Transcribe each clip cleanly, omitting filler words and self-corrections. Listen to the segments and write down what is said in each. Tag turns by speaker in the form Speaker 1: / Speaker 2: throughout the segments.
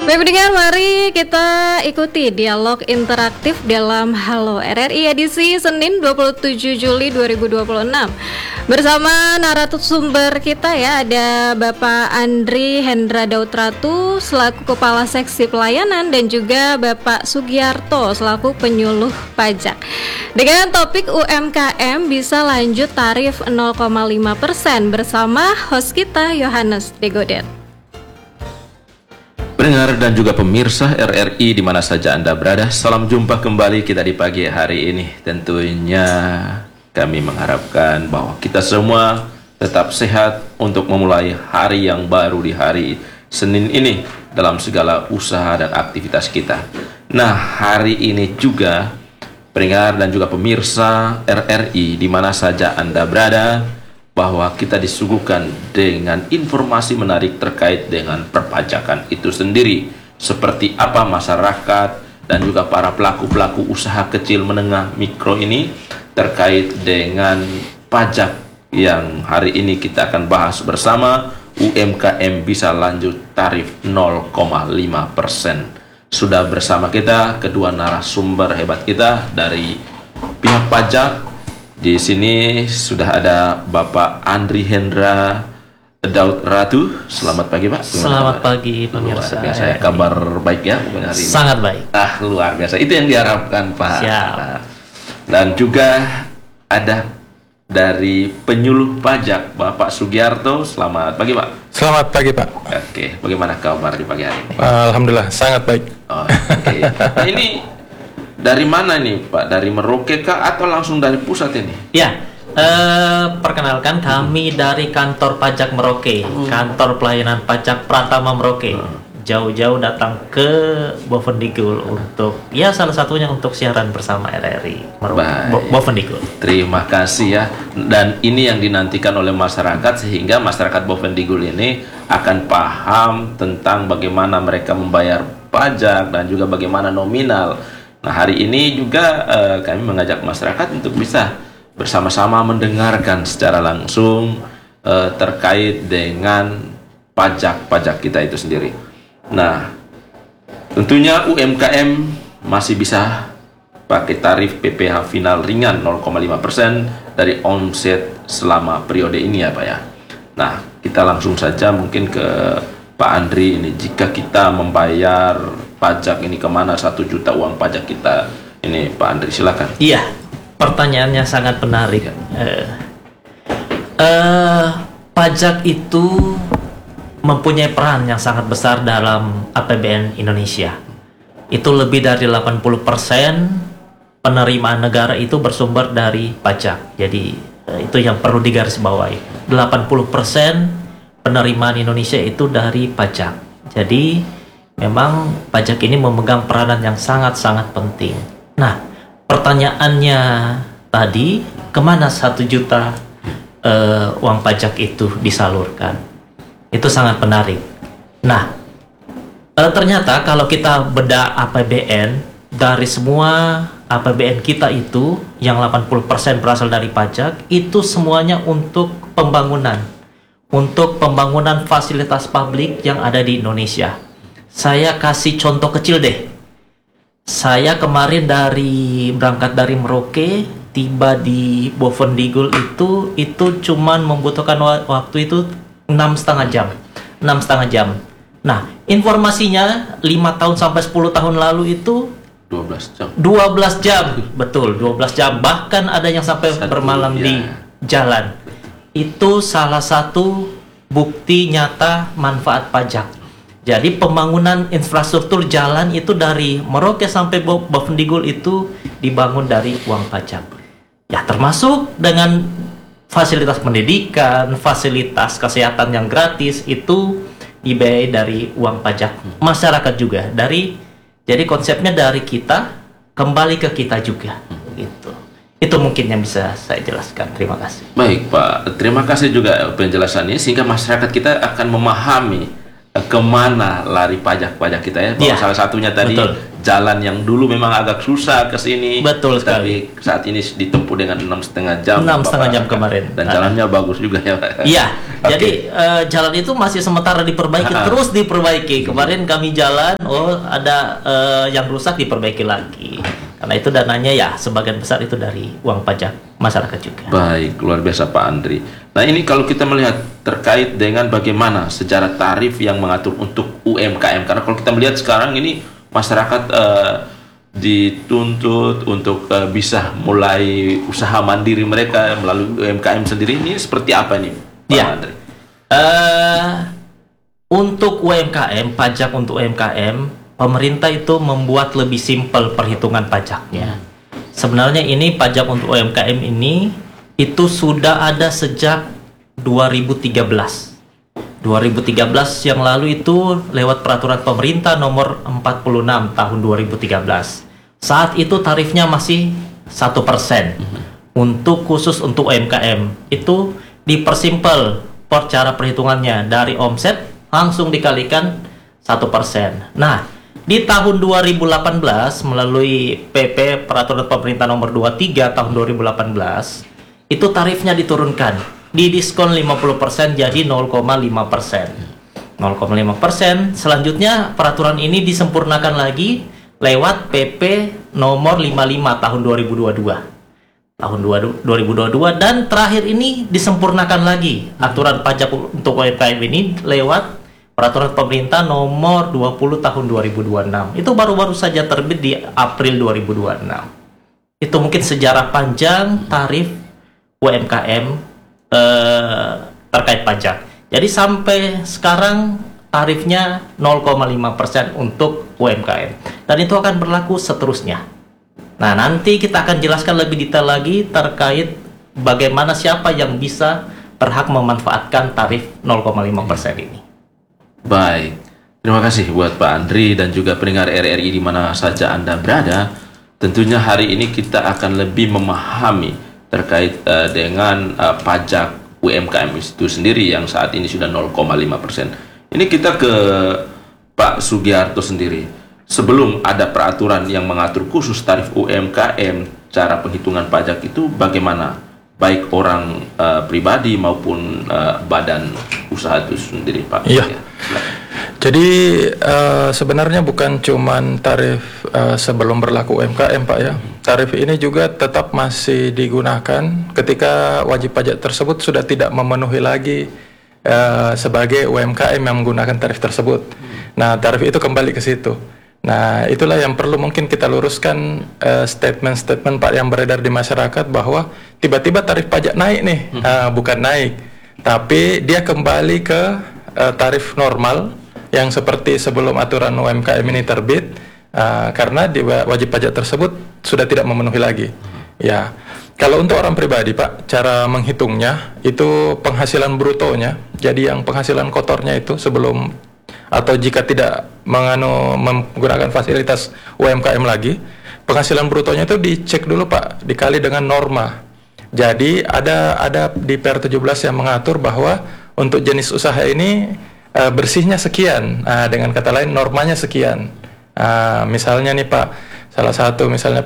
Speaker 1: Baik pendengar, mari kita ikuti dialog interaktif dalam Halo RRI edisi Senin 27 Juli 2026. Bersama narasumber kita ya, ada Bapak Andri Hendra Daud Ratu selaku Kepala Seksi Pelayanan dan juga Bapak Sugiarto selaku Penyuluh Pajak. Dengan topik UMKM bisa lanjut tarif 0,5% bersama host kita Yohanes Degodet.
Speaker 2: Pendengar dan juga pemirsa RRI di mana saja Anda berada, salam jumpa kembali kita di pagi hari ini. Tentunya kami mengharapkan bahwa kita semua tetap sehat untuk memulai hari yang baru di hari Senin ini dalam segala usaha dan aktivitas kita. Nah, hari ini juga pendengar dan juga pemirsa RRI di mana saja Anda berada, bahwa kita disuguhkan dengan informasi menarik terkait dengan perpajakan itu sendiri. Seperti apa masyarakat dan juga para pelaku-pelaku usaha kecil menengah mikro ini terkait dengan pajak yang hari ini kita akan bahas bersama. UMKM bisa lanjut tarif 0,5%. Sudah bersama kita kedua narasumber hebat kita dari pihak pajak. Di sini sudah ada Bapak Andri Hendra Daud Ratu. Selamat pagi, Pak.
Speaker 3: Selamat pagi pemirsa.
Speaker 2: Luar biasa, kabar baik ya hari ini.
Speaker 3: Sangat baik.
Speaker 2: Luar biasa. Itu yang diharapkan, Pak.
Speaker 3: Siap.
Speaker 2: Dan juga ada dari penyuluh pajak Bapak Sugiarto. Selamat pagi, Pak.
Speaker 4: Selamat pagi, Pak.
Speaker 2: Oke, bagaimana kabar di pagi hari ini?
Speaker 4: Alhamdulillah sangat baik.
Speaker 2: Oke. Nah, ini dari mana nih, Pak? Dari Merauke kah atau langsung dari pusat ini?
Speaker 3: Ya, perkenalkan kami dari kantor pajak Merauke, kantor pelayanan pajak Pratama Merauke. Jauh-jauh datang ke Bovendigul untuk, ya salah satunya untuk siaran bersama RRI Bovendigul.
Speaker 2: Terima kasih ya. Dan ini yang dinantikan oleh masyarakat sehingga masyarakat Bovendigul ini akan paham tentang bagaimana mereka membayar pajak dan juga bagaimana nominal. Nah, hari ini juga kami mengajak masyarakat untuk bisa bersama-sama mendengarkan secara langsung terkait dengan pajak-pajak kita itu sendiri. Nah, tentunya UMKM masih bisa pakai tarif PPh final ringan 0,5% dari omset selama periode ini ya, Pak ya. Nah, kita langsung saja mungkin ke Pak Andri ini. Jika kita membayar pajak ini kemana 1 juta uang pajak kita ini, Pak Andri, silakan.
Speaker 3: Iya, pertanyaannya sangat menarik. Pajak itu mempunyai peran yang sangat besar dalam APBN Indonesia. Itu lebih dari 80% penerimaan negara itu bersumber dari pajak. Jadi itu yang perlu digarisbawahi. 80% penerimaan Indonesia itu dari pajak. Jadi memang pajak ini memegang peranan yang sangat-sangat penting. Nah, pertanyaannya tadi, kemana 1 juta uang pajak itu disalurkan? Itu sangat menarik. Nah, ternyata kalau kita bedah APBN, dari semua APBN kita itu, yang 80% berasal dari pajak, itu semuanya untuk pembangunan. Untuk pembangunan fasilitas publik yang ada di Indonesia. Saya kasih contoh kecil deh. Saya kemarin berangkat dari Merauke, tiba di Bovendigul itu cuman membutuhkan waktu itu 6,5 jam. 6,5 jam. Nah, informasinya 5 tahun sampai 10 tahun lalu itu
Speaker 2: 12 jam.
Speaker 3: 12 jam, betul, 12 jam. Bahkan ada yang sampai bermalam di jalan. Itu salah satu bukti nyata manfaat pajak. Jadi pembangunan infrastruktur jalan itu dari Merauke sampai Bovendigul itu dibangun dari uang pajak. Ya, termasuk dengan fasilitas pendidikan, fasilitas kesehatan yang gratis itu dibiayai dari uang pajak masyarakat juga. Jadi konsepnya dari kita kembali ke kita juga. Gitu. Itu mungkin yang bisa saya jelaskan. Terima kasih.
Speaker 2: Baik, Pak. Terima kasih juga penjelasannya sehingga masyarakat kita akan memahami kemana lari pajak-pajak kita ya. Bahwa salah satunya tadi jalan yang dulu memang agak susah ke sini.
Speaker 3: Betul
Speaker 2: sekali. Tapi saat ini ditempuh dengan 6,5 jam.
Speaker 3: 6,5 jam kemarin.
Speaker 2: Dan jalannya bagus juga ya, Pak.
Speaker 3: Iya. Jadi jalan itu masih sementara diperbaiki, terus diperbaiki. Kemarin kami jalan, ada yang rusak, diperbaiki lagi. Karena itu dananya ya sebagian besar itu dari uang pajak masyarakat juga.
Speaker 2: Baik, luar biasa Pak Andri. Nah ini kalau kita melihat terkait dengan bagaimana sejarah tarif yang mengatur untuk UMKM, karena kalau kita melihat sekarang ini masyarakat dituntut untuk bisa mulai usaha mandiri mereka melalui UMKM sendiri, ini seperti apa nih Pak Andri?
Speaker 3: Untuk UMKM, pajak untuk UMKM, pemerintah itu membuat lebih simpel perhitungan pajaknya. Sebenarnya ini pajak untuk UMKM ini itu sudah ada sejak 2013. 2013 yang lalu itu lewat peraturan pemerintah nomor 46 tahun 2013. Saat itu tarifnya masih 1%. Untuk khusus untuk UMKM itu dipersimpel cara perhitungannya dari omset langsung dikalikan 1%. Nah, di tahun 2018 melalui PP Peraturan Pemerintah Nomor 23 tahun 2018 itu tarifnya diturunkan, didiskon 50% jadi 0,5%. 0,5%. Selanjutnya peraturan ini disempurnakan lagi lewat PP Nomor 55 tahun 2022. Tahun 2022 dan terakhir ini disempurnakan lagi aturan pajak untuk UMKM ini lewat Peraturan Pemerintah Nomor 20 Tahun 2026. Itu baru-baru saja terbit di April 2026. Itu mungkin sejarah panjang tarif UMKM terkait pajak. Jadi sampai sekarang tarifnya 0,5% untuk UMKM. Dan itu akan berlaku seterusnya. Nah, nanti kita akan jelaskan lebih detail lagi terkait bagaimana siapa yang bisa berhak memanfaatkan tarif 0,5% ini.
Speaker 2: Baik, terima kasih buat Pak Andri dan juga pendengar RRI di mana saja Anda berada. Tentunya hari ini kita akan lebih memahami terkait dengan pajak UMKM itu sendiri yang saat ini sudah 0,5%. Ini kita ke Pak Sugiarto sendiri. Sebelum ada peraturan yang mengatur khusus tarif UMKM, cara penghitungan pajak itu bagaimana? Baik orang pribadi maupun badan usaha itu sendiri, Pak.
Speaker 4: Iya. Jadi sebenarnya bukan cuman tarif sebelum berlaku UMKM, Pak ya. Tarif ini juga tetap masih digunakan ketika wajib pajak tersebut sudah tidak memenuhi lagi sebagai UMKM yang menggunakan tarif tersebut. Nah, tarif itu kembali ke situ. Nah, itulah yang perlu mungkin kita luruskan statement-statement Pak yang beredar di masyarakat bahwa tiba-tiba tarif pajak naik nih, bukan naik, tapi dia kembali ke tarif normal yang seperti sebelum aturan UMKM ini terbit, karena wajib pajak tersebut sudah tidak memenuhi lagi. Ya, kalau untuk orang pribadi Pak, cara menghitungnya itu penghasilan brutonya, jadi yang penghasilan kotornya itu sebelum atau jika tidak menggunakan fasilitas UMKM lagi, penghasilan brutonya itu dicek dulu Pak, dikali dengan norma. Jadi ada di PR 17 yang mengatur bahwa untuk jenis usaha ini bersihnya sekian, dengan kata lain normanya sekian. Misalnya nih Pak, salah satu misalnya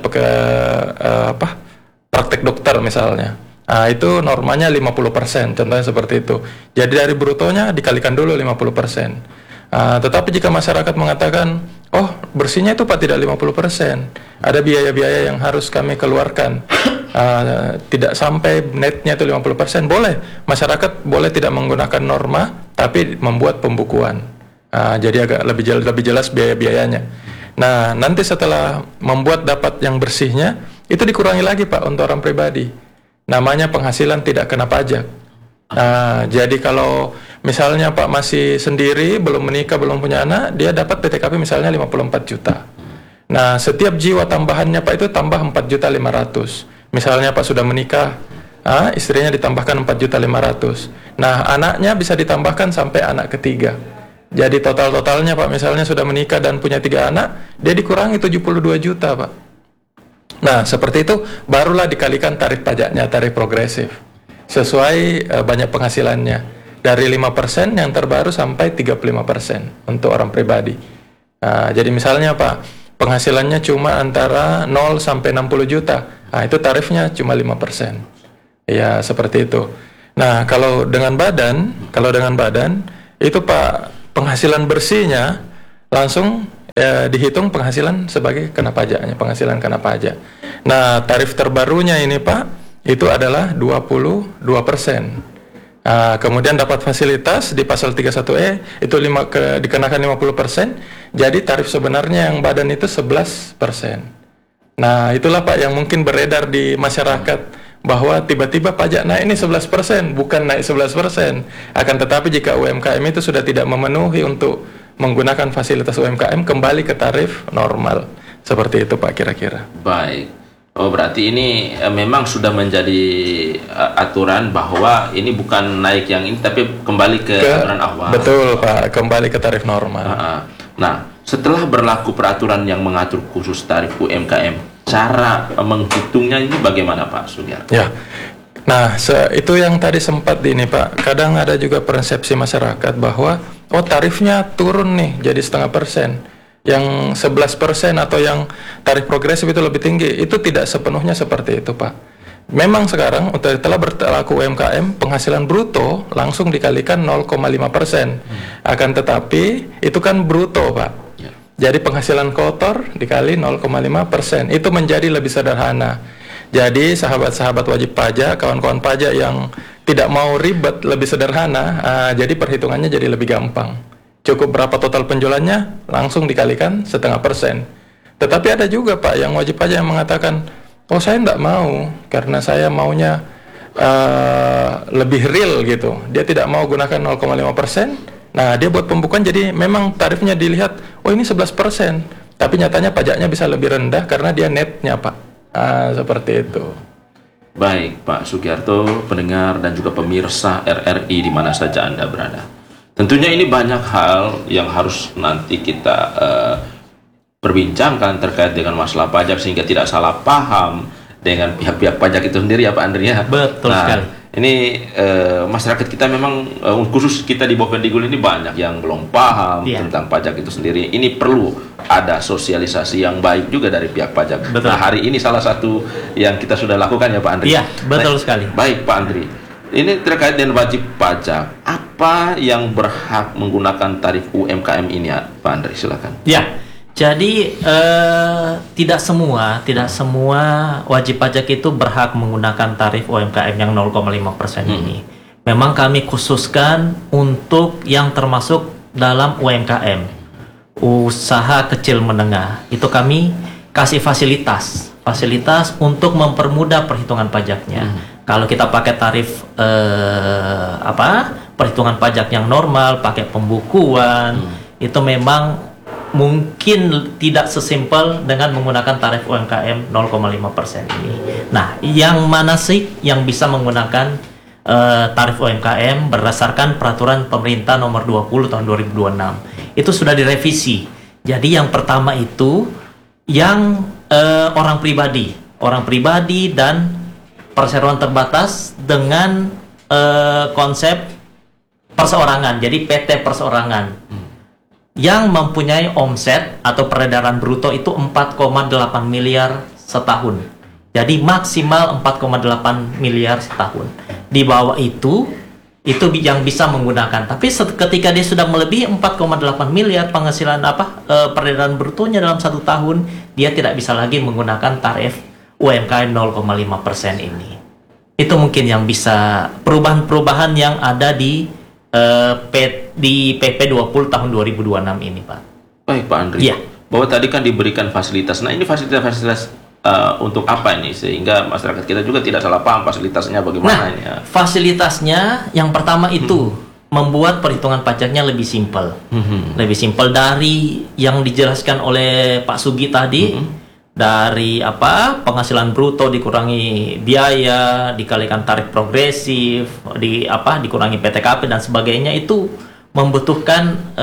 Speaker 4: praktek dokter misalnya, itu normanya 50%, contohnya seperti itu. Jadi dari brutonya dikalikan dulu 50%. Tetapi jika masyarakat mengatakan, oh bersihnya itu Pak tidak 50%, ada biaya-biaya yang harus kami keluarkan, tidak sampai netnya itu 50%, boleh, masyarakat boleh tidak menggunakan norma, tapi membuat pembukuan. Jadi agak lebih jelas biaya-biayanya. Nah, nanti setelah membuat dapat yang bersihnya, itu dikurangi lagi Pak untuk orang pribadi. Namanya penghasilan tidak kena pajak. Jadi kalau misalnya Pak masih sendiri, belum menikah, belum punya anak, dia dapat PTKP misalnya 54 juta. Nah, setiap jiwa tambahannya Pak itu tambah 4.500.000. Misalnya Pak sudah menikah, istrinya ditambahkan 4.500.000. Nah, anaknya bisa ditambahkan sampai anak ketiga. Jadi totalnya Pak misalnya sudah menikah dan punya 3 anak, dia dikurangi 72 juta Pak. Nah, seperti itu barulah dikalikan tarif pajaknya, tarif progresif. Sesuai banyak penghasilannya. Dari 5% yang terbaru sampai 35% untuk orang pribadi. Jadi misalnya Pak, penghasilannya cuma antara 0 sampai 60 juta. Itu tarifnya cuma 5%. Ya, seperti itu. Nah, kalau dengan badan itu Pak, penghasilan bersihnya langsung dihitung penghasilan sebagai kena pajaknya, penghasilan kena pajak. Nah, tarif terbarunya ini Pak, itu adalah 22%. Kemudian dapat fasilitas di pasal 31E itu dikenakan 50%. Jadi tarif sebenarnya yang badan itu 11%. Nah, itulah Pak yang mungkin beredar di masyarakat bahwa tiba-tiba pajak naik ini 11%, bukan naik 11%. Akan tetapi jika UMKM itu sudah tidak memenuhi untuk menggunakan fasilitas UMKM, kembali ke tarif normal. Seperti itu Pak kira-kira.
Speaker 2: Baik. Oh, berarti ini memang sudah menjadi aturan bahwa ini bukan naik yang ini, tapi kembali ke aturan awal.
Speaker 4: Betul Pak, kembali ke tarif normal.
Speaker 2: Nah, setelah berlaku peraturan yang mengatur khusus tarif UMKM, cara menghitungnya ini bagaimana Pak Sugiarto?
Speaker 4: Ya, nah itu yang tadi sempat ini Pak, kadang ada juga persepsi masyarakat bahwa tarifnya turun nih jadi 0,5%. Yang 11% atau yang tarif progresif itu lebih tinggi, itu tidak sepenuhnya seperti itu Pak. Memang sekarang telah berlaku UMKM, penghasilan bruto langsung dikalikan 0,5%. Akan tetapi itu kan bruto Pak. Jadi penghasilan kotor dikali 0,5%, itu menjadi lebih sederhana. Jadi sahabat-sahabat wajib pajak, kawan-kawan pajak yang tidak mau ribet, lebih sederhana, jadi perhitungannya jadi lebih gampang. Cukup berapa total penjualannya, langsung dikalikan 0,5%. Tetapi ada juga Pak yang wajib pajak yang mengatakan, saya tidak mau, karena saya maunya lebih real gitu. Dia tidak mau gunakan 0,5%. Nah, dia buat pembukuan, jadi memang tarifnya dilihat, ini 11%. Tapi nyatanya pajaknya bisa lebih rendah karena dia netnya Pak. Seperti itu.
Speaker 2: Baik Pak Sugiarto, pendengar dan juga pemirsa RRI di mana saja Anda berada. Tentunya ini banyak hal yang harus nanti kita perbincangkan terkait dengan masalah pajak sehingga tidak salah paham dengan pihak-pihak pajak itu sendiri ya Pak Andri ya.
Speaker 3: Betul sekali.
Speaker 2: Ini masyarakat kita memang khusus kita di Bovendigul ini banyak yang belum paham tentang pajak itu sendiri. Ini perlu ada sosialisasi yang baik juga dari pihak pajak.
Speaker 3: Betul.
Speaker 2: Nah, hari ini salah satu yang kita sudah lakukan ya Pak Andri.
Speaker 3: Iya, betul sekali.
Speaker 2: Baik Pak Andri. Ini terkait dengan wajib pajak. Apa yang berhak menggunakan tarif UMKM ini ya, Pak Andri? Silakan.
Speaker 3: Ya, jadi tidak semua wajib pajak itu berhak menggunakan tarif UMKM yang 0,5% ini. Memang kami khususkan untuk yang termasuk dalam UMKM, usaha kecil menengah. Itu kami kasih fasilitas untuk mempermudah perhitungan pajaknya. Kalau kita pakai tarif perhitungan pajak yang normal, pakai pembukuan, itu memang mungkin tidak sesimpel dengan menggunakan tarif UMKM 0,5% ini. Nah, yang mana sih yang bisa menggunakan tarif UMKM berdasarkan peraturan pemerintah nomor 20 tahun 2026? Itu sudah direvisi. Jadi yang pertama itu yang orang pribadi dan perseroan terbatas dengan konsep perseorangan, jadi PT perseorangan yang mempunyai omset atau peredaran bruto itu 4,8 miliar setahun. Jadi maksimal 4,8 miliar setahun. Di bawah itu yang bisa menggunakan. Tapi ketika dia sudah melebihi 4,8 miliar penghasilan peredaran brutonya dalam satu tahun, dia tidak bisa lagi menggunakan tarif UMKM 0,5% ini. Itu mungkin yang bisa perubahan-perubahan yang ada di PP 20 tahun 2026 ini, Pak.
Speaker 2: Baik, Pak Andri.
Speaker 3: Iya.
Speaker 2: Bahwa tadi kan diberikan fasilitas. Nah, ini fasilitas untuk apa ini? Sehingga masyarakat kita juga tidak salah paham fasilitasnya bagaimana ini.
Speaker 3: Fasilitasnya yang pertama itu membuat perhitungan pajaknya lebih simpel. Lebih simpel dari yang dijelaskan oleh Pak Sugi tadi. Dari penghasilan bruto dikurangi biaya, dikalikan tarif progresif, dikurangi PTKP dan sebagainya, itu membutuhkan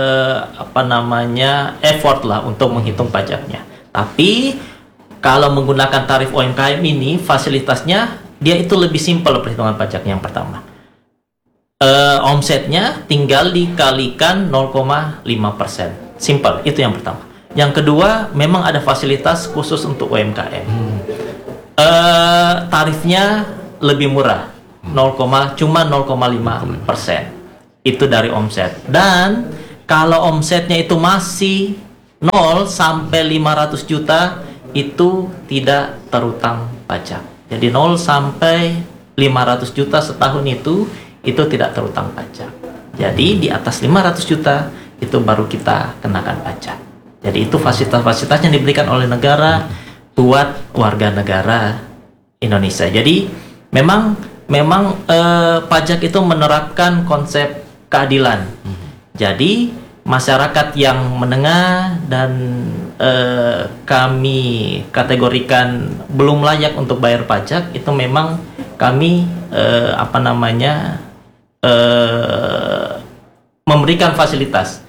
Speaker 3: effort lah untuk menghitung pajaknya. Tapi kalau menggunakan tarif UMKM ini, fasilitasnya dia itu lebih simpel perhitungan pajaknya. Yang pertama, omsetnya tinggal dikalikan 0,5%, simple, itu yang pertama. Yang kedua, memang ada fasilitas khusus untuk UMKM. Tarifnya lebih murah. cuma 0,5%. Itu dari omset. Dan kalau omsetnya itu masih 0 sampai 500 juta itu tidak terutang pajak. Jadi 0 sampai 500 juta setahun itu tidak terutang pajak. Jadi di atas 500 juta itu baru kita kenakan pajak. Jadi itu fasilitas-fasilitas yang diberikan oleh negara buat warga negara Indonesia. Jadi memang pajak itu menerapkan konsep keadilan. Jadi masyarakat yang menengah dan kami kategorikan belum layak untuk bayar pajak itu memang kami memberikan fasilitas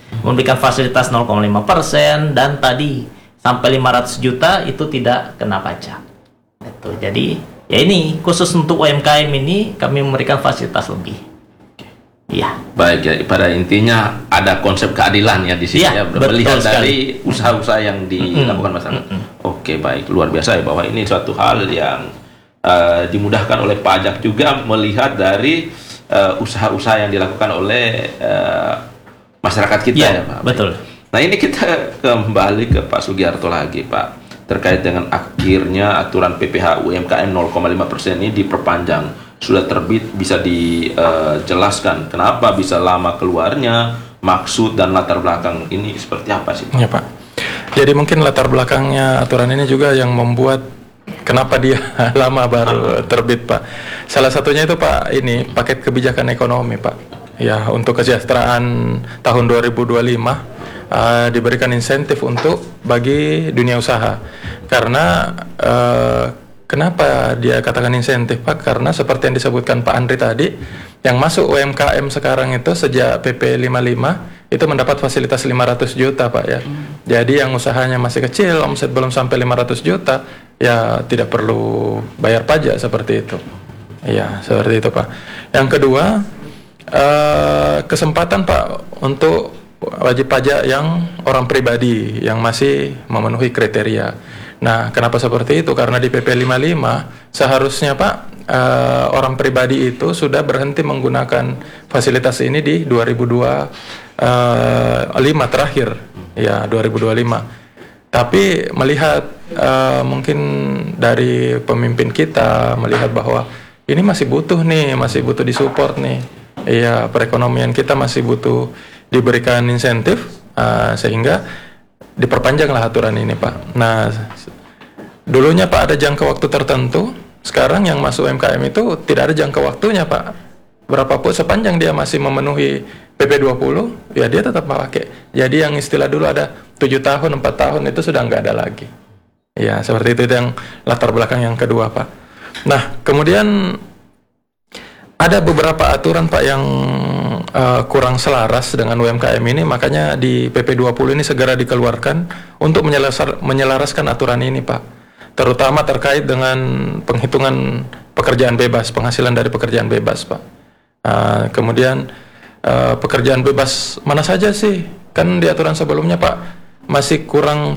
Speaker 3: 0,5% dan tadi sampai 500 juta itu tidak kena pajak. Itu. Jadi ya ini khusus untuk UMKM ini kami memberikan fasilitas lebih. Iya.
Speaker 2: Baik ya, pada intinya ada konsep keadilan ya di sini ya, melihat dari usaha-usaha yang dilakukan masyarakat. Oke, baik, luar biasa ya bahwa ini suatu hal yang dimudahkan oleh pajak juga melihat dari usaha-usaha yang dilakukan oleh masyarakat kita ya Pak.
Speaker 3: Betul.
Speaker 2: Nah ini kita kembali ke Pak Sugiarto lagi Pak, terkait dengan akhirnya aturan PPh UMKM 0,5% ini diperpanjang. Sudah terbit, bisa dijelaskan kenapa bisa lama keluarnya, maksud dan latar belakang ini seperti apa sih Pak?
Speaker 4: Ya Pak, jadi mungkin latar belakangnya aturan ini juga yang membuat kenapa dia lama baru terbit Pak. Salah satunya itu Pak, ini paket kebijakan ekonomi Pak. Ya, untuk kesejahteraan tahun 2025 diberikan insentif untuk bagi dunia usaha. Karena kenapa dia katakan insentif Pak? Karena seperti yang disebutkan Pak Andri tadi, yang masuk UMKM sekarang itu sejak PP 55 itu mendapat fasilitas 500 juta Pak ya. Jadi yang usahanya masih kecil, omset belum sampai 500 juta, ya tidak perlu bayar pajak seperti itu. Ya, seperti itu Pak. Yang kedua, kesempatan Pak untuk wajib pajak yang orang pribadi yang masih memenuhi kriteria. Nah, kenapa seperti itu? Karena di PP 55 seharusnya Pak orang pribadi itu sudah berhenti menggunakan fasilitas ini di 2025 terakhir, ya 2025. Tapi melihat mungkin dari pemimpin kita melihat bahwa ini masih butuh disupport nih. Iya, perekonomian kita masih butuh diberikan insentif sehingga diperpanjanglah aturan ini Pak. Nah, dulunya Pak ada jangka waktu tertentu, sekarang yang masuk UMKM itu tidak ada jangka waktunya Pak. Berapapun sepanjang dia masih memenuhi PP 20, ya dia tetap pakai. Jadi yang istilah dulu ada 7 tahun, 4 tahun itu sudah nggak ada lagi. Ya, seperti itu yang latar belakang yang kedua Pak. Nah, kemudian ada beberapa aturan Pak yang kurang selaras dengan UMKM ini, makanya di PP 20 ini segera dikeluarkan untuk menyelaraskan aturan ini Pak. Terutama terkait dengan penghitungan pekerjaan bebas, penghasilan dari pekerjaan bebas Pak. Kemudian pekerjaan bebas mana saja sih? Kan di aturan sebelumnya Pak masih kurang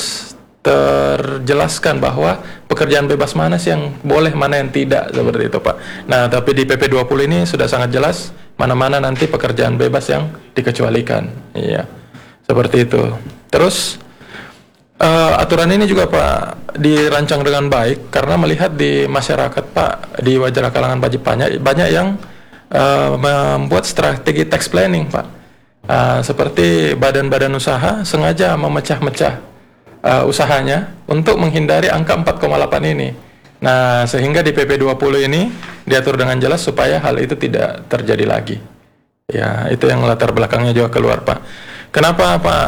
Speaker 4: terjelaskan bahwa pekerjaan bebas mana sih yang boleh, mana yang tidak, seperti itu Pak. Nah, tapi di PP 20 ini sudah sangat jelas mana-mana nanti pekerjaan bebas yang dikecualikan. Iya, seperti itu. Terus aturan ini juga Pak dirancang dengan baik karena melihat di masyarakat Pak, di wajar kalangan wajib pajak banyak yang membuat strategi tax planning Pak. Seperti badan-badan usaha sengaja memecah-mecah usahanya untuk menghindari angka 4,8 ini. Nah, sehingga di PP 20 ini diatur dengan jelas supaya hal itu tidak terjadi lagi. Ya, itu yang latar belakangnya juga keluar Pak. Kenapa Pak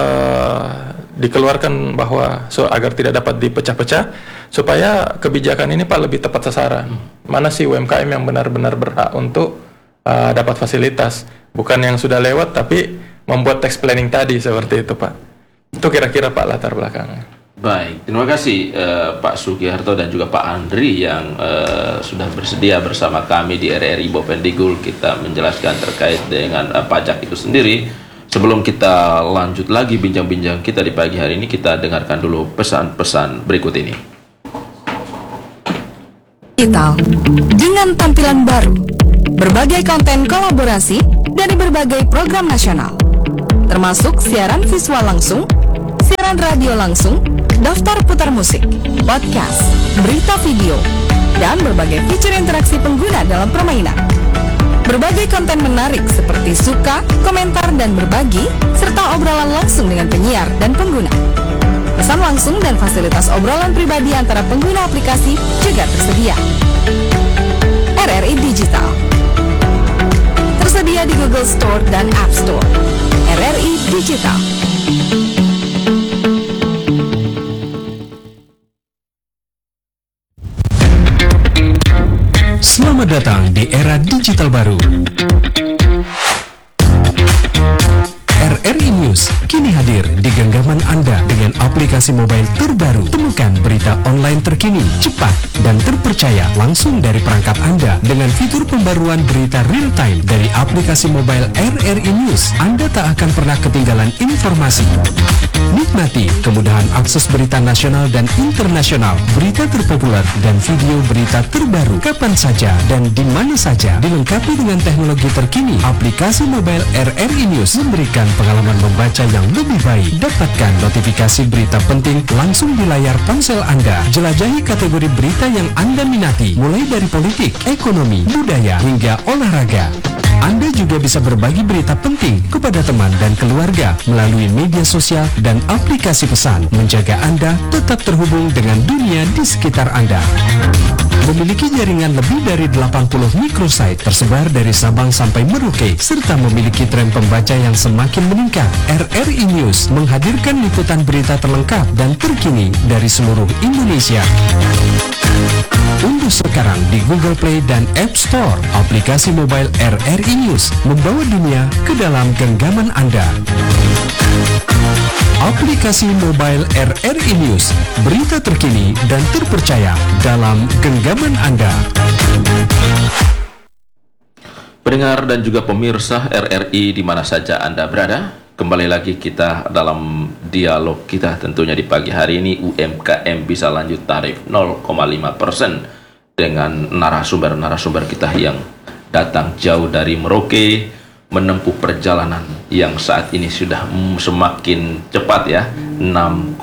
Speaker 4: dikeluarkan bahwa agar tidak dapat dipecah-pecah, supaya kebijakan ini Pak lebih tepat sasaran. Mana sih UMKM yang benar-benar berhak untuk dapat fasilitas, bukan yang sudah lewat tapi membuat tax planning tadi, seperti itu Pak. Itu kira-kira Pak latar belakangnya.
Speaker 2: Baik, terima kasih Pak Sugiarto dan juga Pak Andri yang sudah bersedia bersama kami di RRI Bovendigul kita menjelaskan terkait dengan pajak itu sendiri. Sebelum kita lanjut lagi bincang-bincang kita di pagi hari ini, kita dengarkan dulu pesan-pesan berikut ini.
Speaker 5: Digital dengan tampilan baru, berbagai konten kolaborasi dari berbagai program nasional, termasuk siaran visual langsung, siaran radio langsung, daftar putar musik, podcast, berita video, dan berbagai fitur interaksi pengguna dalam permainan. Berbagai konten menarik seperti suka, komentar, dan berbagi, serta obrolan langsung dengan penyiar dan pengguna. Pesan langsung dan fasilitas obrolan pribadi antara pengguna aplikasi juga tersedia. RRI Digital tersedia di Google Store dan App Store. RRI Digital.
Speaker 6: Selamat datang di era digital baru. RRI News kini hadir di genggaman Anda dengan aplikasi mobile terbaru. Temukan berita online terkini, cepat, dan terpercaya langsung dari perangkat Anda dengan fitur pembaruan berita real time dari aplikasi mobile RRI News. Anda tak akan pernah ketinggalan informasi. Nikmati kemudahan akses berita nasional dan internasional, berita terpopuler, dan video berita terbaru kapan saja dan di mana saja. Dilengkapi dengan teknologi terkini, aplikasi mobile RRI News memberikan pengalaman membaca yang lebih baik. Dapatkan notifikasi berita penting langsung di layar ponsel Anda. Jelajahi kategori berita yang Anda minati, mulai dari politik, ekonomi, budaya, hingga olahraga. Anda juga bisa berbagi berita penting kepada teman dan keluarga melalui media sosial dan aplikasi pesan, menjaga Anda tetap terhubung dengan dunia di sekitar Anda. Memiliki jaringan lebih dari 80 microsite tersebar dari Sabang sampai Merauke, serta memiliki tren pembaca yang semakin meningkat. RRI News menghadirkan liputan berita terlengkap dan terkini dari seluruh Indonesia. Unduh sekarang di Google Play dan App Store aplikasi mobile RRI News, membawa dunia ke dalam genggaman Anda. Aplikasi mobile RRI News, berita terkini dan terpercaya dalam genggaman Anda.
Speaker 2: Pendengar dan juga pemirsa RRI di mana saja Anda berada, kembali lagi kita dalam dialog kita tentunya di pagi hari ini. UMKM bisa lanjut tarif 0,5% dengan narasumber-narasumber kita yang datang jauh dari Merauke, menempuh perjalanan yang saat ini sudah semakin cepat ya, 6,5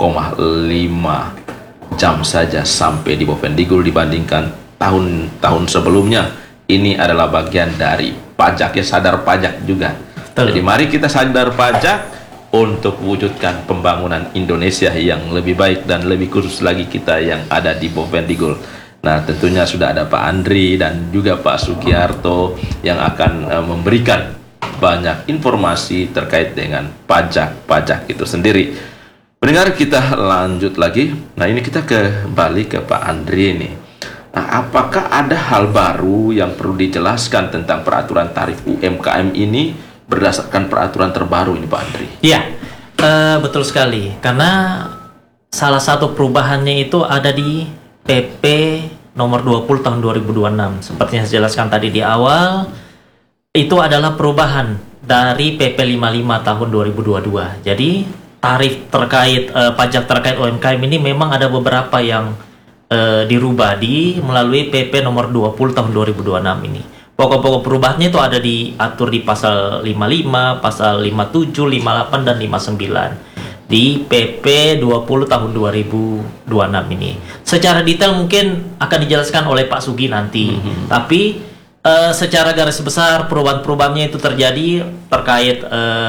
Speaker 2: jam saja sampai di Bovendigul dibandingkan tahun-tahun sebelumnya. Ini adalah bagian dari pajak ya, sadar pajak juga. Jadi mari kita sadar pajak untuk wujudkan pembangunan Indonesia yang lebih baik, dan lebih khusus lagi kita yang ada di Bovendigul. Nah, tentunya sudah ada Pak Andri dan juga Pak Sugiarto yang akan memberikan banyak informasi terkait dengan pajak itu sendiri. Pendengar, kita lanjut lagi. Nah, ini kita kembali ke Pak Andri ini. Nah, apakah ada hal baru yang perlu dijelaskan tentang peraturan tarif UMKM ini berdasarkan peraturan terbaru ini, Pak Andri?
Speaker 3: Iya, betul sekali. Karena salah satu perubahannya itu ada di PP nomor 20 tahun 2026. Seperti yang saya jelaskan tadi di awal, itu adalah perubahan dari PP 55 tahun 2022. Jadi tarif terkait pajak terkait UMKM ini memang ada beberapa yang dirubah melalui PP nomor 20 tahun 2026 ini. Pokok-pokok perubahannya itu ada diatur di pasal 55, pasal 57, 58, dan 59 di PP 20 tahun 2026 ini. Secara detail mungkin akan dijelaskan oleh Pak Sugi nanti. Tapi secara garis besar perubahan-perubahannya itu terjadi terkait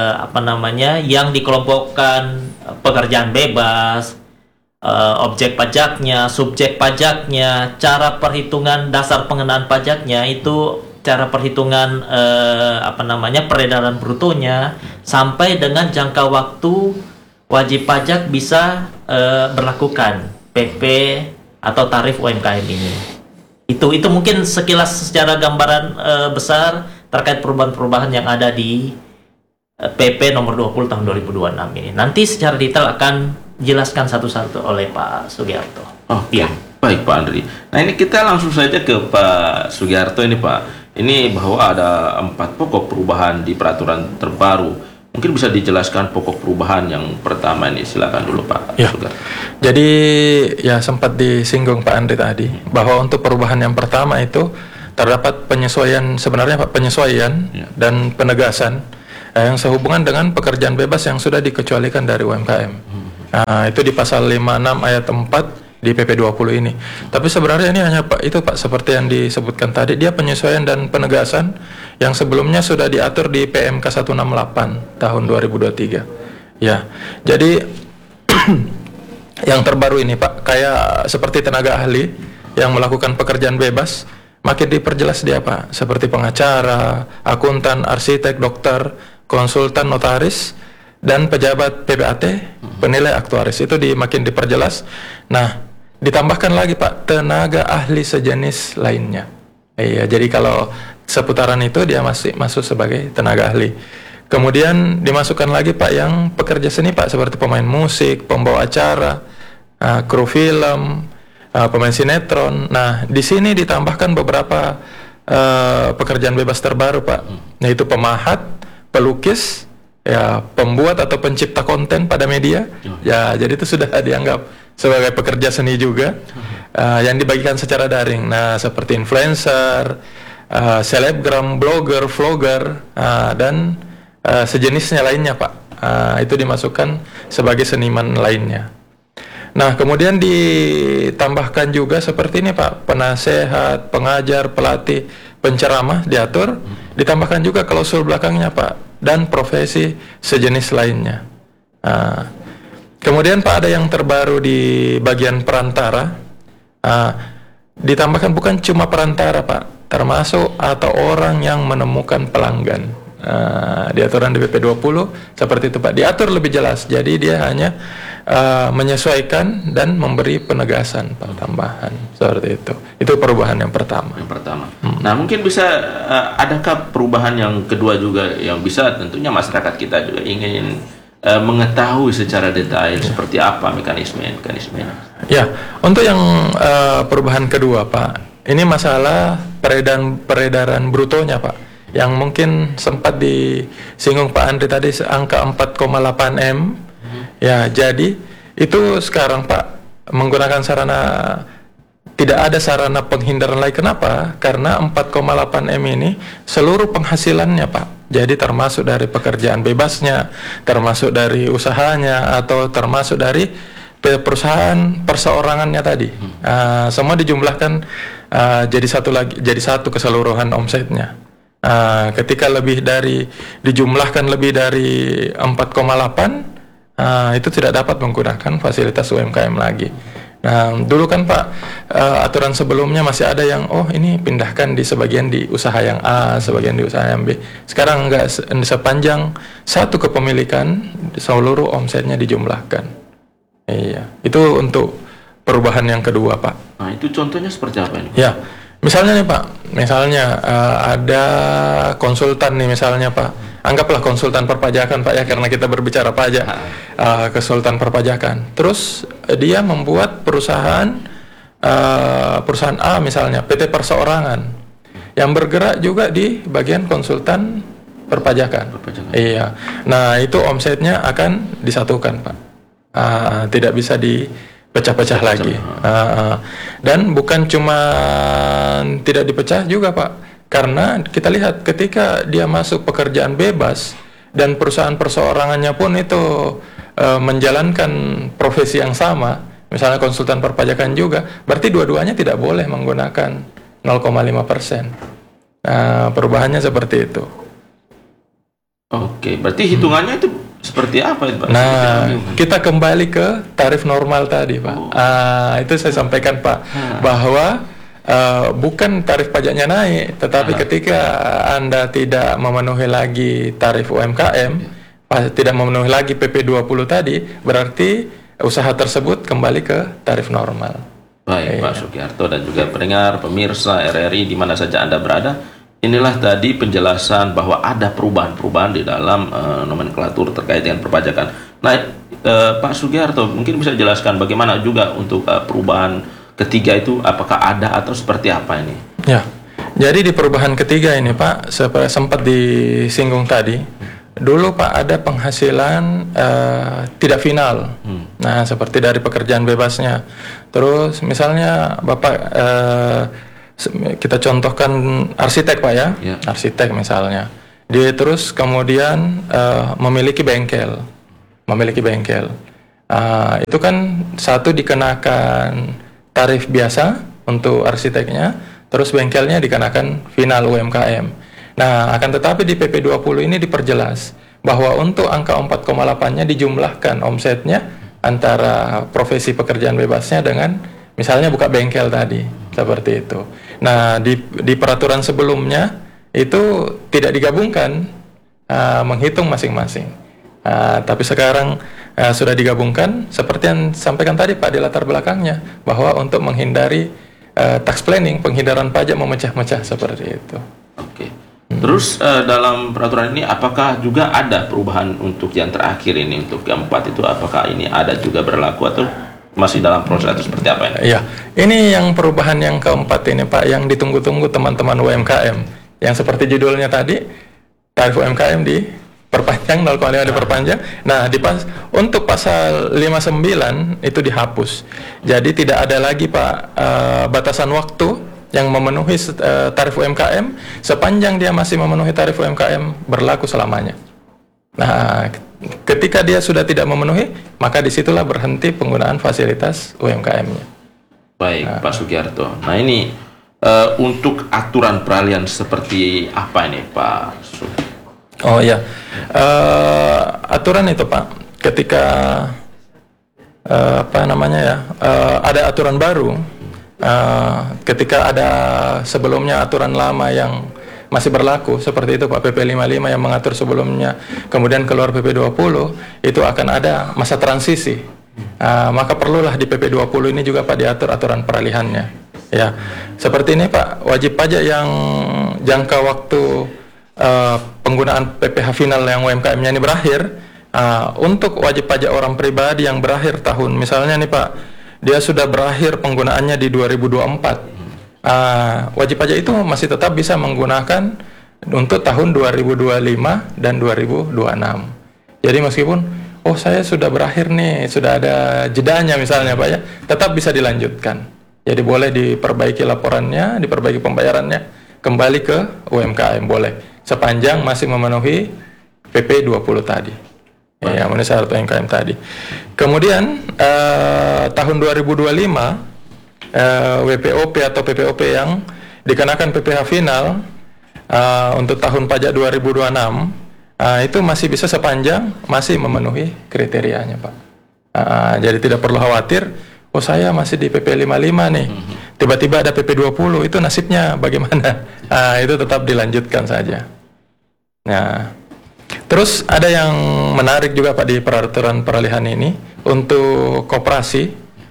Speaker 3: yang dikelompokkan pekerjaan bebas, objek pajaknya, subjek pajaknya, cara perhitungan dasar pengenaan pajaknya itu, cara perhitungan peredaran brutonya, sampai dengan jangka waktu wajib pajak bisa berlakukan PP atau tarif UMKM ini. Itu mungkin sekilas secara gambaran besar terkait perubahan-perubahan yang ada di PP nomor 20 tahun 2026 ini. Nanti secara detail akan jelaskan satu-satu oleh Pak Sugiarto.
Speaker 2: Oke, baik Pak Andri. Nah, ini kita langsung saja ke Pak Sugiarto ini, Pak. Ini bahwa ada 4 pokok perubahan di peraturan terbaru Mungkin bisa dijelaskan pokok perubahan yang pertama ini, silakan dulu Pak
Speaker 4: Ya.
Speaker 2: Sugar.
Speaker 4: Jadi ya sempat disinggung Pak Andri tadi bahwa untuk perubahan yang pertama itu terdapat penyesuaian, sebenarnya Pak, penyesuaian dan penegasan yang sehubungan dengan pekerjaan bebas yang sudah dikecualikan dari UMKM. Nah, itu di pasal 56 ayat 4 di PP 20 ini. Tapi sebenarnya ini hanya Pak, itu Pak, seperti yang disebutkan tadi, dia penyesuaian dan penegasan yang sebelumnya sudah diatur di PMK 168 tahun 2023. Ya. Jadi yang terbaru ini Pak, kayak seperti tenaga ahli yang melakukan pekerjaan bebas makin diperjelas dia Pak, seperti pengacara, akuntan, arsitek, dokter, konsultan, notaris, dan pejabat PPAT, penilai aktuaris, itu makin diperjelas. Nah, ditambahkan lagi Pak, tenaga ahli sejenis lainnya. Iya, jadi kalau seputaran itu dia masih masuk sebagai tenaga ahli. Kemudian dimasukkan lagi Pak yang pekerja seni Pak, seperti pemain musik, pembawa acara, kru film, pemain sinetron. Nah, di sini ditambahkan beberapa pekerjaan bebas terbaru Pak, yaitu pemahat, pelukis, ya, pembuat atau pencipta konten pada media. Ya, jadi itu sudah dianggap sebagai pekerja seni juga, yang dibagikan secara daring. Nah, seperti influencer, selebgram, blogger, vlogger, dan sejenisnya lainnya Pak. Itu dimasukkan sebagai seniman lainnya. Nah, kemudian ditambahkan juga seperti ini Pak, penasehat, pengajar, pelatih, penceramah diatur. Ditambahkan juga klausul belakangnya Pak, dan profesi sejenis lainnya. Kemudian Pak, ada yang terbaru di bagian perantara. Ditambahkan bukan cuma perantara Pak, termasuk atau orang yang menemukan pelanggan. Di aturan di PP 20 seperti itu Pak, diatur lebih jelas. Jadi dia hanya menyesuaikan dan memberi penegasan Pak, tambahan seperti itu. Itu perubahan yang pertama.
Speaker 2: Yang pertama. Nah, mungkin bisa adakah perubahan yang kedua juga yang bisa, tentunya masyarakat kita juga ingin mengetahui secara detail seperti apa mekanisme.
Speaker 4: Ya, untuk yang perubahan kedua Pak, ini masalah peredaran brutonya Pak, yang mungkin sempat disinggung Pak Andri tadi, angka 4,8 M. Ya, jadi itu sekarang Pak menggunakan sarana, tidak ada sarana penghindaran lain. Kenapa? Karena 4,8 M ini seluruh penghasilannya Pak. Jadi termasuk dari pekerjaan bebasnya, termasuk dari usahanya, atau termasuk dari perusahaan perseorangannya tadi. Semua dijumlahkan jadi satu keseluruhan omsetnya. Ketika dijumlahkan lebih dari 4,8, itu tidak dapat menggunakan fasilitas UMKM lagi. Nah, dulu kan Pak, aturan sebelumnya masih ada yang, ini pindahkan di sebagian di usaha yang A, sebagian di usaha yang B. Sekarang enggak, sepanjang satu kepemilikan, seluruh omsetnya dijumlahkan. Iya, itu untuk perubahan yang kedua Pak.
Speaker 2: Nah, itu contohnya seperti apa ini?
Speaker 4: Ya, misalnya nih Pak, ada konsultan nih misalnya Pak. Anggaplah konsultan perpajakan Pak ya, karena kita berbicara pajak. Konsultan perpajakan. Terus dia membuat perusahaan A misalnya, PT Perseorangan, yang bergerak juga di bagian konsultan perpajakan. Iya. Nah, itu omsetnya akan disatukan Pak. Tidak bisa dipecah-pecah lagi. Dan bukan cuma tidak dipecah juga Pak, karena kita lihat ketika dia masuk pekerjaan bebas dan perusahaan perseorangannya pun itu menjalankan profesi yang sama, misalnya konsultan perpajakan juga, berarti dua-duanya tidak boleh menggunakan 0,5%. Perubahannya seperti itu.
Speaker 2: Oke, berarti hitungannya itu seperti apa Pak?
Speaker 4: Nah, kita kembali ke tarif normal tadi Pak. Itu saya sampaikan Pak, bahwa bukan tarif pajaknya naik, tetapi ketika Anda tidak memenuhi lagi tarif UMKM, tidak memenuhi lagi PP 20 tadi, berarti usaha tersebut kembali ke tarif normal.
Speaker 2: Baik, Pak Sugiarto dan juga pendengar, pemirsa RRI di mana saja Anda berada, inilah tadi penjelasan bahwa ada perubahan-perubahan di dalam nomenklatur terkait dengan perpajakan. Nah, Pak Sugiarto mungkin bisa jelaskan bagaimana juga untuk perubahan ketiga itu, apakah ada atau seperti apa ini?
Speaker 4: Ya, jadi di perubahan ketiga ini Pak, sempat disinggung tadi dulu Pak ada penghasilan tidak final. Nah, seperti dari pekerjaan bebasnya. Terus misalnya Bapak kita contohkan arsitek Pak ya, arsitek misalnya. Dia terus kemudian memiliki bengkel. Itu kan satu dikenakan tarif biasa untuk arsiteknya, terus bengkelnya dikenakan final UMKM. Nah, akan tetapi di PP 20 ini diperjelas bahwa untuk angka 4,8-nya dijumlahkan omsetnya antara profesi pekerjaan bebasnya dengan misalnya buka bengkel tadi, seperti itu. Nah, di peraturan sebelumnya itu tidak digabungkan, menghitung masing-masing. Tapi sekarang sudah digabungkan, seperti yang sampaikan tadi Pak di latar belakangnya, bahwa untuk menghindari tax planning, penghindaran pajak memecah-mecah seperti itu.
Speaker 2: Oke. Terus dalam peraturan ini apakah juga ada perubahan untuk yang terakhir ini, untuk keempat itu, apakah ini ada juga berlaku atau masih dalam proses atau seperti apa ini?
Speaker 4: Iya, ini yang perubahan yang keempat ini Pak, yang ditunggu-tunggu teman-teman UMKM, yang seperti judulnya tadi, tarif UMKM diperpanjang, 0,5 diperpanjang. Nah, untuk pasal 59 itu dihapus. Jadi tidak ada lagi Pak batasan waktu yang memenuhi tarif UMKM, sepanjang dia masih memenuhi tarif UMKM berlaku selamanya. Nah, ketika dia sudah tidak memenuhi, maka disitulah berhenti penggunaan fasilitas UMKM-nya.
Speaker 2: Baik, Pak Sugiarto. Nah, ini untuk aturan peralihan seperti apa ini, Pak Sugi?
Speaker 4: Oh iya, aturan itu Pak, ketika ada aturan baru. Ketika ada sebelumnya aturan lama yang masih berlaku seperti itu Pak, PP 55 yang mengatur sebelumnya, kemudian keluar PP 20, itu akan ada masa transisi. Maka perlulah di PP 20 ini juga Pak diatur aturan peralihannya. Ya, seperti ini Pak, wajib pajak yang jangka waktu penggunaan PPh final yang UMKM-nya ini berakhir, untuk wajib pajak orang pribadi yang berakhir tahun, misalnya nih Pak, dia sudah berakhir penggunaannya di 2024. Wajib pajak itu masih tetap bisa menggunakan untuk tahun 2025 dan 2026. Jadi meskipun saya sudah berakhir nih, sudah ada jedanya misalnya Pak ya, tetap bisa dilanjutkan. Jadi boleh diperbaiki laporannya, diperbaiki pembayarannya, kembali ke UMKM boleh, sepanjang masih memenuhi PP 20 tadi. Ya, memenuhi syarat UMKM tadi. Kemudian tahun 2025 WPOP atau PPOP yang dikenakan PPh final untuk tahun pajak 2026 itu masih bisa sepanjang masih memenuhi kriterianya Pak. Jadi tidak perlu khawatir, saya masih di PP 55 nih, tiba-tiba ada PP 20, itu nasibnya bagaimana? Itu tetap dilanjutkan saja. Nah, terus ada yang menarik juga Pak di peraturan peralihan ini untuk koperasi.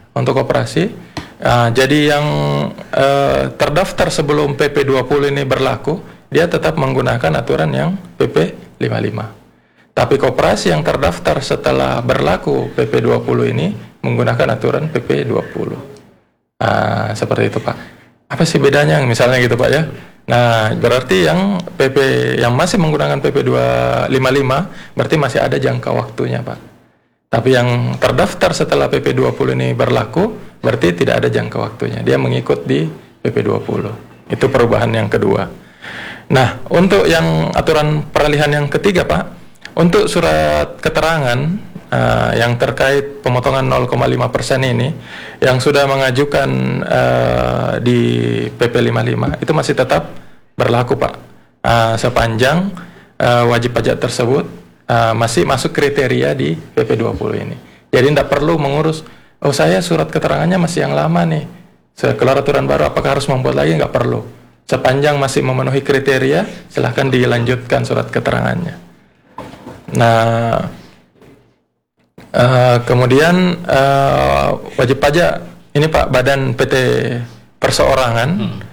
Speaker 4: Jadi yang terdaftar sebelum PP 20 ini berlaku, dia tetap menggunakan aturan yang PP 55. Tapi koperasi yang terdaftar setelah berlaku PP 20 ini menggunakan aturan PP 20. Seperti itu Pak. Apa sih bedanya misalnya gitu Pak ya? Nah, berarti yang PP yang masih menggunakan PP 255 berarti masih ada jangka waktunya Pak. Tapi yang terdaftar setelah PP 20 ini berlaku berarti tidak ada jangka waktunya. Dia mengikut di PP 20. Itu perubahan yang kedua. Nah, untuk yang aturan peralihan yang ketiga Pak, untuk surat keterangan yang terkait pemotongan 0,5% ini yang sudah mengajukan di PP 55 itu masih tetap berlaku Pak, sepanjang wajib pajak tersebut masih masuk kriteria di PP 20 ini. Jadi tidak perlu mengurus, saya surat keterangannya masih yang lama nih, keluar aturan baru apakah harus membuat lagi? Nggak perlu, sepanjang masih memenuhi kriteria silahkan dilanjutkan surat keterangannya. Nah, kemudian wajib pajak ini Pak, badan PT perseorangan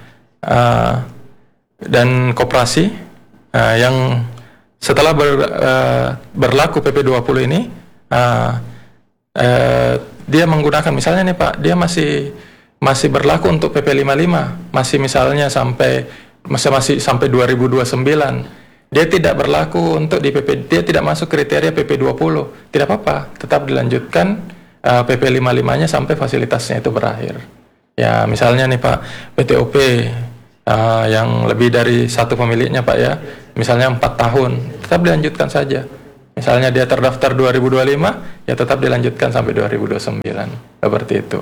Speaker 4: dan koperasi yang setelah berlaku PP 20 ini dia menggunakan misalnya nih Pak, dia masih berlaku untuk PP 55, masih misalnya sampai 2029. dia tidak berlaku untuk di PP, dia tidak masuk kriteria PP20, tidak apa-apa, tetap dilanjutkan PP 55-nya sampai fasilitasnya itu berakhir. Ya, misalnya nih Pak, PTOP yang lebih dari satu pemiliknya Pak ya, misalnya 4 tahun, tetap dilanjutkan saja. Misalnya dia terdaftar 2025, ya tetap dilanjutkan sampai 2029, seperti itu.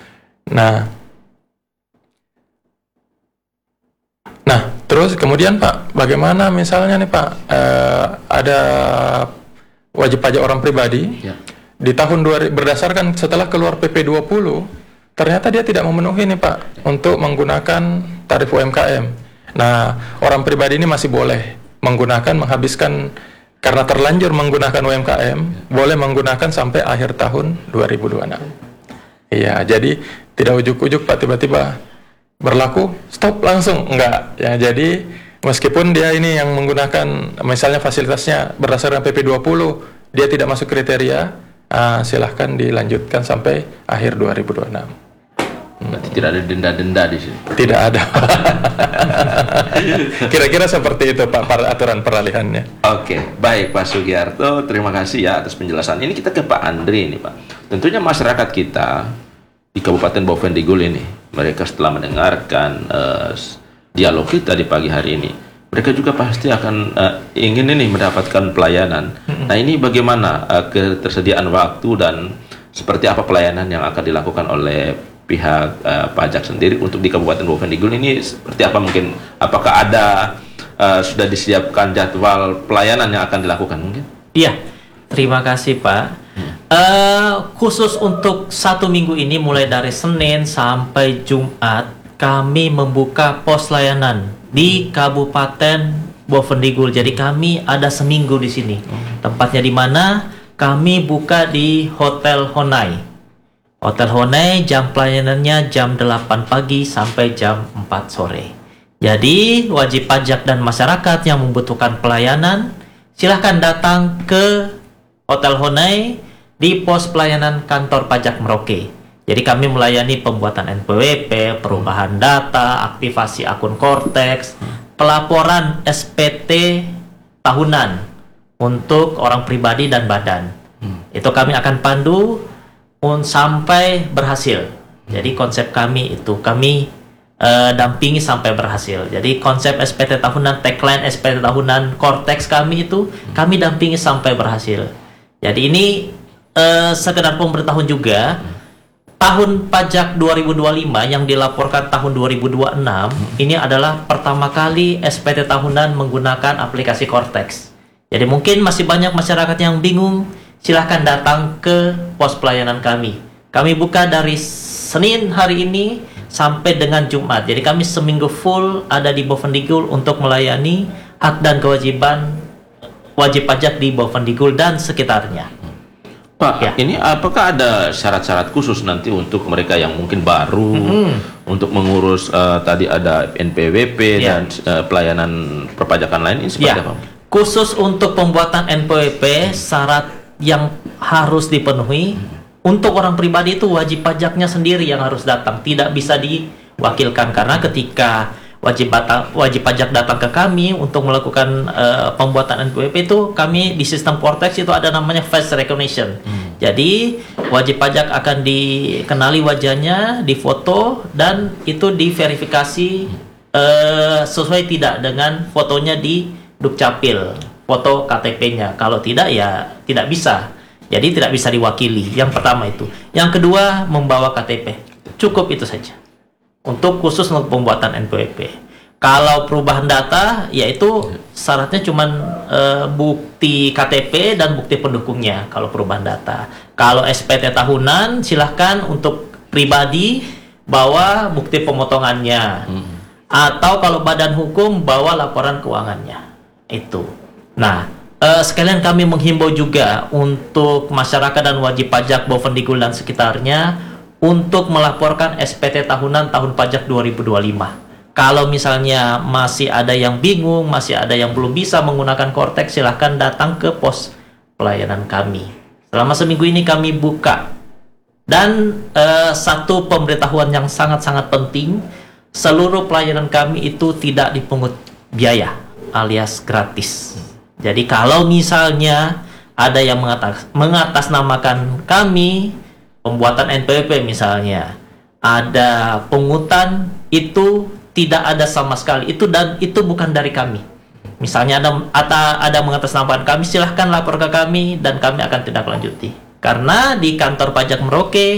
Speaker 4: Nah, terus kemudian Pak, bagaimana misalnya nih Pak, ada wajib pajak orang pribadi di tahun berdasarkan setelah keluar PP 20, ternyata dia tidak memenuhi nih Pak untuk menggunakan tarif UMKM. Nah, orang pribadi ini masih boleh menghabiskan karena terlanjur menggunakan UMKM, boleh menggunakan sampai akhir tahun 2026. Iya, jadi tidak ujuk-ujuk Pak tiba-tiba berlaku stop langsung, enggak ya. Jadi meskipun dia ini yang menggunakan misalnya fasilitasnya berdasarkan PP 20, dia tidak masuk kriteria, silahkan dilanjutkan sampai akhir 2026.
Speaker 2: Berarti tidak ada denda-denda di sini.
Speaker 4: Tidak ada. Kira-kira seperti itu Pak aturan peralihannya.
Speaker 2: Oke, baik Pak Sugiarto, terima kasih ya atas penjelasan. Ini kita ke Pak Andri nih Pak. Tentunya masyarakat kita di Kabupaten Bovendigul ini, mereka setelah mendengarkan dialog kita di pagi hari ini, mereka juga pasti akan ingin ini mendapatkan pelayanan. Nah, ini bagaimana ketersediaan waktu dan seperti apa pelayanan yang akan dilakukan oleh pihak pajak sendiri untuk di Kabupaten Bovendigul ini? Seperti apa mungkin? Apakah ada sudah disiapkan jadwal pelayanan yang akan dilakukan mungkin?
Speaker 3: Iya, terima kasih Pak. Khusus untuk 1 minggu ini mulai dari Senin sampai Jumat kami membuka pos layanan di Kabupaten Bovendigul. Jadi kami ada seminggu di sini. Tempatnya di mana? Kami buka di Hotel Honai. Hotel Honai jam pelayanannya jam 8 pagi sampai jam 4 sore. Jadi wajib pajak dan masyarakat yang membutuhkan pelayanan silahkan datang ke Hotel Honai di pos pelayanan kantor pajak Merauke. Jadi kami melayani pembuatan NPWP, perubahan data, aktivasi akun Kortex, pelaporan SPT tahunan untuk orang pribadi dan badan. Itu kami akan pandu sampai berhasil. Jadi konsep kami itu kami dampingi sampai berhasil. Jadi konsep SPT tahunan, tagline SPT tahunan Kortex kami itu kami dampingi sampai berhasil. Jadi ini sekedar pemberitahuan juga, tahun pajak 2025 yang dilaporkan tahun 2026 ini adalah pertama kali SPT tahunan menggunakan aplikasi Kortex. Jadi mungkin masih banyak masyarakat yang bingung, silahkan datang ke pos pelayanan kami. Kami buka dari Senin hari ini sampai dengan Jumat. Jadi kami seminggu full ada di Bovendigul untuk melayani hak dan kewajiban wajib pajak di Bovendigul dan sekitarnya.
Speaker 2: Pak, ini apakah ada syarat-syarat khusus nanti untuk mereka yang mungkin baru untuk mengurus tadi ada NPWP dan pelayanan perpajakan lain ini seperti apa?
Speaker 3: Khusus untuk pembuatan NPWP, syarat yang harus dipenuhi untuk orang pribadi itu wajib pajaknya sendiri yang harus datang, tidak bisa diwakilkan karena ketika wajib pajak datang ke kami untuk melakukan pembuatan NPWP itu kami di sistem Kortex itu ada namanya face recognition. Jadi wajib pajak akan dikenali wajahnya, difoto dan itu diverifikasi sesuai tidak dengan fotonya di Dukcapil, foto KTP-nya. Kalau tidak ya tidak bisa. Jadi tidak bisa diwakili. Yang pertama itu. Yang kedua membawa KTP. Cukup itu saja. Untuk khusus untuk pembuatan NPWP. Kalau perubahan data, yaitu syaratnya cuma bukti KTP dan bukti pendukungnya. Kalau perubahan data. Kalau SPT tahunan, silahkan untuk pribadi bawa bukti pemotongannya. Atau kalau badan hukum bawa laporan keuangannya. Itu. Nah, sekalian kami menghimbau juga untuk masyarakat dan wajib pajak Bovendigul dan sekitarnya untuk melaporkan SPT tahunan tahun pajak 2025. Kalau misalnya masih ada yang bingung, masih ada yang belum bisa menggunakan Kortex, silahkan datang ke pos pelayanan kami. Selama seminggu ini kami buka. Dan satu pemberitahuan yang sangat-sangat penting, seluruh pelayanan kami itu tidak dipungut biaya. alias gratis. Jadi kalau misalnya ada yang mengatasnamakan kami, pembuatan NPWP misalnya, ada pungutan, itu tidak ada sama sekali. Itu bukan dari kami. Misalnya ada mengatasnamakan kami, silahkan lapor ke kami dan kami akan tindak lanjuti. Karena di kantor pajak Merauke